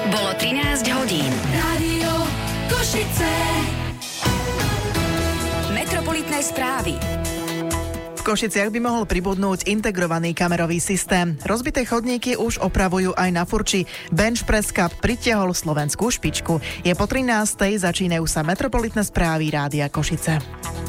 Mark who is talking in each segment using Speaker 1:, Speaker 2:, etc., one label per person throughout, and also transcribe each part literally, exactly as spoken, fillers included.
Speaker 1: Bolo trinásť hodín. Rádio Košice. Metropolitné správy.
Speaker 2: V Košiciach by mohol pribudnúť integrovaný kamerový systém. Rozbité chodníky už opravujú aj na Furči. Bench Press Cup pritiahol slovenskú špičku. Je po trinástej, začínajú sa metropolitné správy Rádia Košice.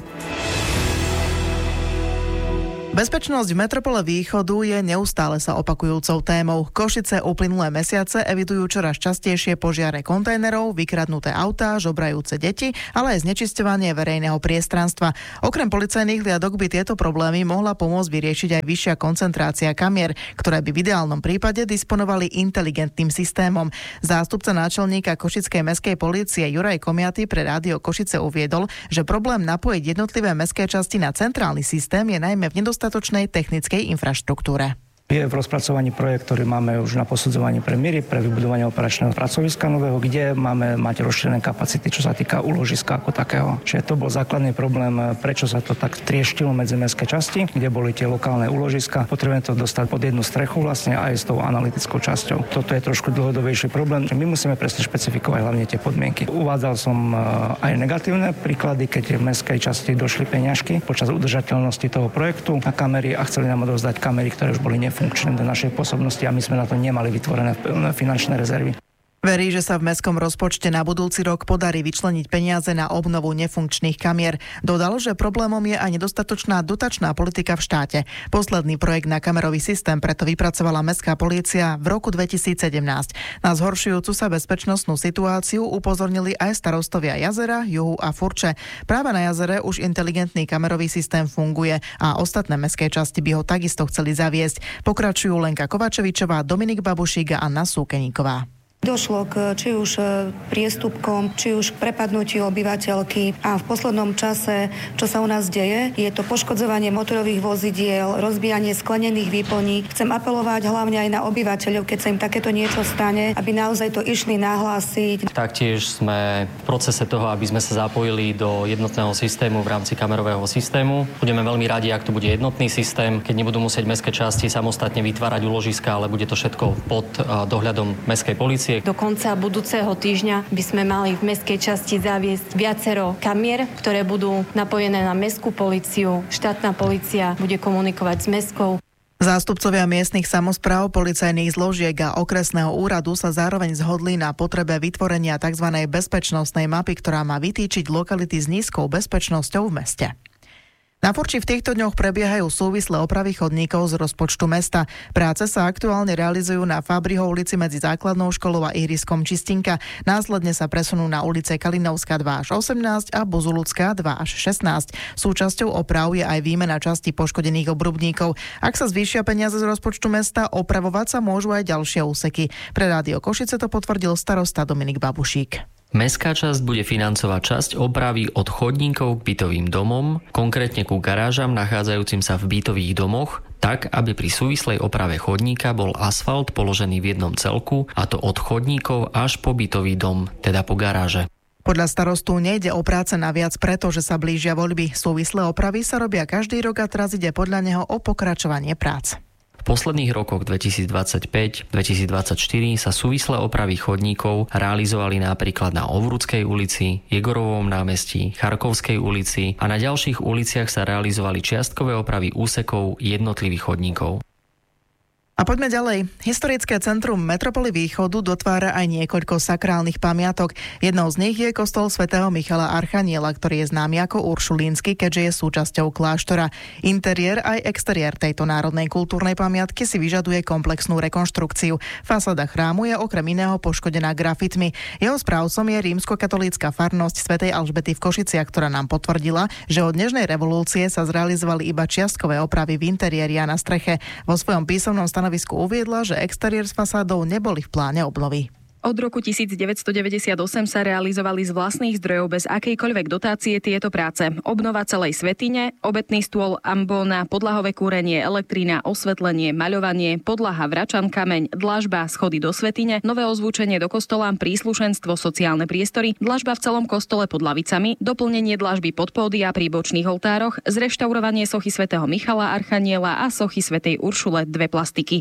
Speaker 2: Bezpečnosť v metropole Východu je neustále sa opakujúcou témou. Košice uplynulé mesiace evidujú čoraz častejšie požiare kontajnerov, vykradnuté autá, žobrajúce deti, ale aj znečisťovanie verejného priestranstva. Okrem policajných hliadok by tieto problémy mohla pomôcť vyriešiť aj vyššia koncentrácia kamier, ktoré by v ideálnom prípade disponovali inteligentným systémom. Zástupca náčelníka Košickej mestskej polície Juraj Komiaty pre Rádio Košice uviedol, že problém napojiť jednotlivé mestské časti na centrálny systém je najmä v nedostatočnosti technickej infraštruktúre.
Speaker 3: Je v rozpracovaní projekt, ktorý máme už na posudzovanie premiéry pre vybudovanie operačného pracoviska nového, kde máme mať rozšírené kapacity, čo sa týka úložiska ako takého. Čiže to bol základný problém, prečo sa to tak trieštilo medzi mestské časti, kde boli tie lokálne úložiska. Potrebujeme to dostať pod jednu strechu vlastne aj s tou analytickou časťou. Toto je trošku dlhodobejší problém. My musíme presne špecifikovať hlavne tie podmienky. Uvádzal som aj negatívne príklady, keď v mestskej časti došli peňažky počas udržateľnosti toho projektu na kamery a chceli nám odovzdať kamery, ktoré už boli nefunkčné funkčné do našej pôsobnosti a my sme na to nemali vytvorené finančné rezervy.
Speaker 2: Verí, že sa v mestskom rozpočte na budúci rok podarí vyčleniť peniaze na obnovu nefunkčných kamier. Dodal, že problémom je aj nedostatočná dotačná politika v štáte. Posledný projekt na kamerový systém preto vypracovala mestská polícia v roku dvetisícsedemnásť. Na zhoršujúcu sa bezpečnostnú situáciu upozornili aj starostovia Jazera, Juhu a Furče. Práve na Jazere už inteligentný kamerový systém funguje a ostatné mestské časti by ho takisto chceli zaviesť. Pokračujú Lenka Kovačevičová, Dominik Babušík a Anna Súkeníková.
Speaker 4: Došlo k či už priestupkom, či už k prepadnutiu obyvateľky a v poslednom čase, čo sa u nás deje, je to poškodzovanie motorových vozidiel, rozbijanie sklenených výplní. Chcem apelovať hlavne aj na obyvateľov, keď sa im takéto niečo stane, aby naozaj to išli nahlásiť.
Speaker 5: Taktiež sme v procese toho, aby sme sa zapojili do jednotného systému v rámci kamerového systému. Budeme veľmi radi, ak to bude jednotný systém, keď nebudú musieť mestské časti samostatne vytvárať úložiska, ale bude to všetko pod dohľadom mestskej polície.
Speaker 6: Do konca budúceho týždňa by sme mali v mestskej časti zaviesť viacero kamier, ktoré budú napojené na mestskú políciu. Štátna polícia bude komunikovať s mestskou.
Speaker 2: Zástupcovia miestnych samospráv, policajných zložiek a okresného úradu sa zároveň zhodli na potrebe vytvorenia tzv. Bezpečnostnej mapy, ktorá má vytýčiť lokality s nízkou bezpečnosťou v meste. Na Furči v týchto dňoch prebiehajú súvislé opravy chodníkov z rozpočtu mesta. Práce sa aktuálne realizujú na Fabriho ulici medzi základnou školou a ihriskom Čistinka. Následne sa presunú na ulice Kalinovská dva až osemnásť a Buzulucká dva až šestnásť. Súčasťou oprav je aj výmena časti poškodených obrubníkov. Ak sa zvýšia peniaze z rozpočtu mesta, opravovať sa môžu aj ďalšie úseky. Pre Rádio Košice to potvrdil starosta Dominik Babušík.
Speaker 5: Mestská časť bude financovať časť opravy od chodníkov k bytovým domom, konkrétne ku garážam nachádzajúcim sa v bytových domoch, tak, aby pri súvislej oprave chodníka bol asfalt položený v jednom celku, a to od chodníkov až po bytový dom, teda po garáže.
Speaker 2: Podľa starostu nejde o práce naviac, pretože sa blížia voľby. Súvislé opravy sa robia každý rok a teraz ide podľa neho o pokračovanie prác.
Speaker 5: V posledných rokoch dvetisícdvadsaťpäť dvetisícdvadsaťštyri sa súvislé opravy chodníkov realizovali napríklad na Ovrúdskej ulici, Jegorovom námestí, Charkovskej ulici a na ďalších uliciach sa realizovali čiastkové opravy úsekov jednotlivých chodníkov.
Speaker 2: A poďme ďalej. Historické centrum metropoly Východu dotvára aj niekoľko sakrálnych pamiatok. Jednou z nich je kostol svätého Michala Archaniela, ktorý je známy ako Uršulínsky, keďže je súčasťou kláštora. Interiér aj exteriér tejto národnej kultúrnej pamiatky si vyžaduje komplexnú rekonštrukciu. Fasáda chrámu je okrem iného poškodená grafitmi. Jeho správcom je rímskokatolícka farnosť svätej Alžbety v Košiciach, ktorá nám potvrdila, že od nežnej revolúcie sa zrealizovali iba čiastkové opravy v interiéri a na streche. Vo svojom písomnom stanovisku uviedla, že exteriér s fasádou neboli v pláne obnovy.
Speaker 7: Od roku devätnásťstodeväťdesiatosem sa realizovali z vlastných zdrojov bez akejkoľvek dotácie tieto práce. Obnova celej svätyne, obetný stôl, ambóna, podlahové kúrenie, elektrina, osvetlenie, maľovanie, podlaha, vračan kameň, dlažba, schody do svätyne, nové ozvučenie do kostola, príslušenstvo, sociálne priestory, dlažba v celom kostole pod lavicami, doplnenie dlažby pod pódia pri bočných oltároch, zreštaurovanie sochy svätého Michala Archaniela a sochy svätej Uršule, dve plastiky.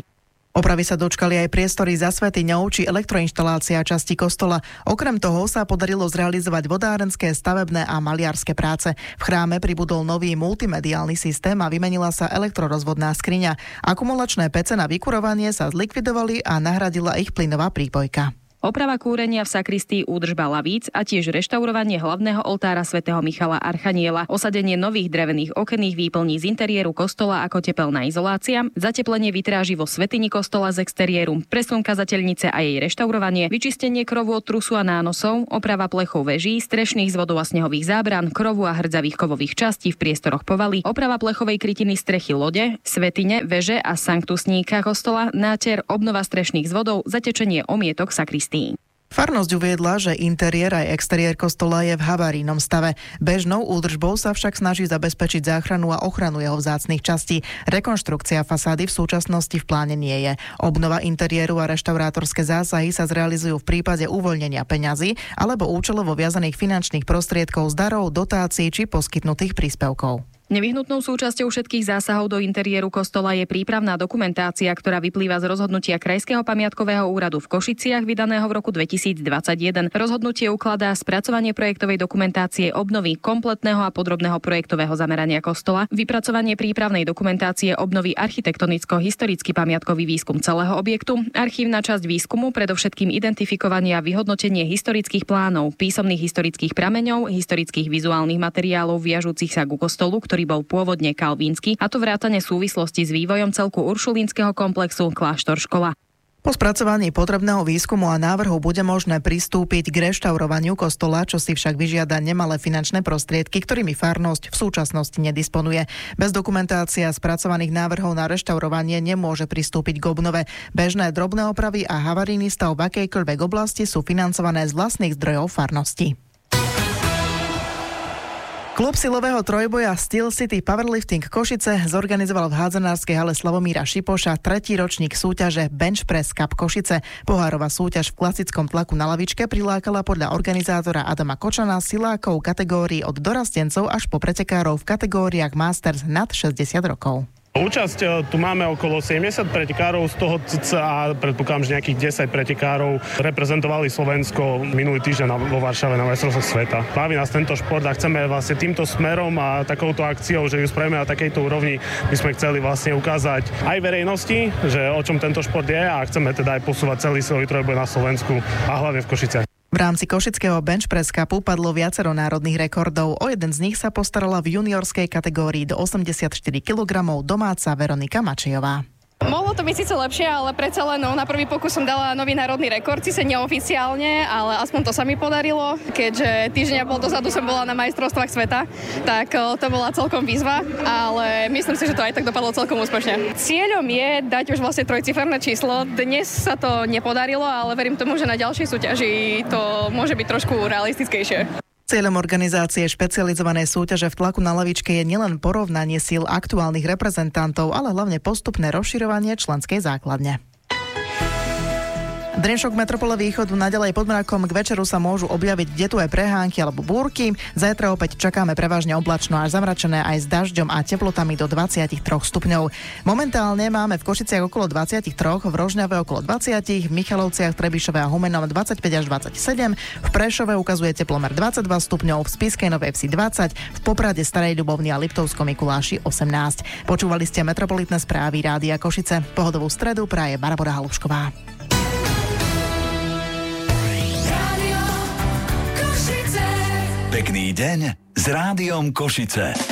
Speaker 2: Opravy sa dočkali aj priestory za svätyňou či elektroinštalácia časti kostola. Okrem toho sa podarilo zrealizovať vodárenské, stavebné a maliarské práce. V chráme pribudol nový multimediálny systém a vymenila sa elektrorozvodná skriňa. Akumulačné pece na vykurovanie sa zlikvidovali a nahradila ich plynová prípojka.
Speaker 7: Oprava kúrenia v sakristii, údržba lavíc a tiež reštaurovanie hlavného oltára svätého Michala Archaniela, osadenie nových drevených okenných výplní z interiéru kostola ako tepelná izolácia, zateplenie vitráží vo svätyni kostola z exteriéru, presun kazateľnice a jej reštaurovanie, vyčistenie krovu od trusu a nánosov, oprava plechov veží, strešných zvodov a snehových zábran, krovu a hrdzavých kovových častí v priestoroch povaly, oprava plechovej krytiny strechy lode, svätyne, veže a sanktusníka kostola, náter, obnova strešných zvodov, zatečenie omietok sakristie.
Speaker 2: Farnosť uviedla, že interiér aj exteriér kostola je v havarijnom stave. Bežnou údržbou sa však snaží zabezpečiť záchranu a ochranu jeho vzácnych častí. Rekonštrukcia fasády v súčasnosti v pláne nie je. Obnova interiéru a reštaurátorské zásahy sa zrealizujú v prípade uvoľnenia peňazí alebo účelovo viazaných finančných prostriedkov z darov, dotácií či poskytnutých príspevkov.
Speaker 7: Nevyhnutnou súčasťou všetkých zásahov do interiéru kostola je prípravná dokumentácia, ktorá vyplýva z rozhodnutia Krajského pamiatkového úradu v Košiciach vydaného v roku dvetisícdvadsaťjeden. Rozhodnutie ukladá spracovanie projektovej dokumentácie obnovy kompletného a podrobného projektového zamerania kostola, vypracovanie prípravnej dokumentácie obnovy architektonicko-historický pamiatkový výskum celého objektu, archívna časť výskumu, predovšetkým identifikovanie a vyhodnotenie historických plánov, písomných historických prameňov, historických vizuálnych materiálov viažúcich sa ku kostolu, ktorý bol pôvodne kalvínsky, a to vrátane súvislosti s vývojom celku uršulínskeho komplexu Kláštor škola.
Speaker 2: Po spracovaní potrebného výskumu a návrhu bude možné pristúpiť k reštaurovaniu kostola, čo si však vyžiada nemalé finančné prostriedky, ktorými farnosť v súčasnosti nedisponuje. Bez dokumentácie a spracovaných návrhov na reštaurovanie nemôže pristúpiť k obnove. Bežné drobné opravy a havarijný stav v akejkoľvek oblasti sú financované z vlastných zdrojov farnosti. Klub silového trojboja Steel City Powerlifting Košice zorganizoval v hádzanárskej hale Slavomíra Šipoša tretí ročník súťaže Bench Press Cup Košice. Pohárová súťaž v klasickom tlaku na lavičke prilákala podľa organizátora Adama Kočana silákov kategórií od dorastencov až po pretekárov v kategóriách Masters nad šesťdesiat rokov.
Speaker 8: Účasť tu máme okolo sedemdesiat pretekárov, z toho cca predpokladám, že nejakých desať pretekárov reprezentovali Slovensko minulý týždeň vo Varšave na majstrovstvách sveta. Baví nás tento šport a chceme vlastne týmto smerom a takouto akciou, že ju spravíme na takejto úrovni, by sme chceli vlastne ukázať aj verejnosti, že o čom tento šport je, a chceme teda aj posúvať celý silový trojboj na Slovensku a hlavne v Košiciach.
Speaker 2: V rámci košického Bench Press Cupu padlo viacero národných rekordov. O jeden z nich sa postarala v juniorskej kategórii do osemdesiatštyri kilogramov domáca Veronika Mačejová.
Speaker 9: Mohlo to byť síce lepšie, ale predsa len no, na prvý pokus som dala nový národný rekord, síce neoficiálne, ale aspoň to sa mi podarilo. Keďže týždeň a pol dozadu som bola na majstrovstvách sveta, tak to bola celkom výzva, ale myslím si, že to aj tak dopadlo celkom úspešne. Cieľom je dať už vlastne trojciferné číslo. Dnes sa to nepodarilo, ale verím tomu, že na ďalšej súťaži to môže byť trošku realistickejšie.
Speaker 2: Cieľom organizácie špecializovanej súťaže v tlaku na lavičke je nielen porovnanie síl aktuálnych reprezentantov, ale hlavne postupné rozširovanie členskej základne. Dnešok Metropole Východu naďalej pod mrakom, k večeru sa môžu objaviť detové prehánky alebo búrky. Zajtra opäť čakáme prevažne oblačno až zamračené aj s dažďom a teplotami do dvadsaťtri stupňov. Momentálne máme v Košiciach okolo dvadsaťtri, v Rožňave okolo dvadsať, v Michalovciach, Trebišove a Humennom dvadsaťpäť až dvadsaťsedem, v Prešove ukazuje teplomer dvadsaťdva stupňov, v Spišskej Novej Vsi dvadsať, v Poprade, Starej Ľubovni a Liptovskom Mikuláši osemnásť. Počúvali ste metropolitné správy Rádia Košice. Pohodovú stredu praje Barbora Halušková.
Speaker 1: Pekný deň s Rádiom Košice.